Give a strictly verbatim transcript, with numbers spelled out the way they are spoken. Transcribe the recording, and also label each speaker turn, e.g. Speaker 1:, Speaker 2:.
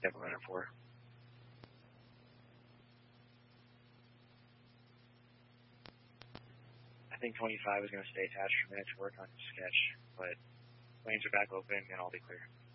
Speaker 1: Never run it for. I think twenty-five is going to stay attached for a minute to work on his sketch, but lanes are back open and I'll be clear.